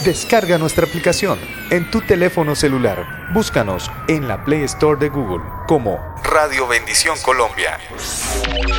Descarga nuestra aplicación en tu teléfono celular. Búscanos en la Play Store de Google como Radio Bendición Colombia.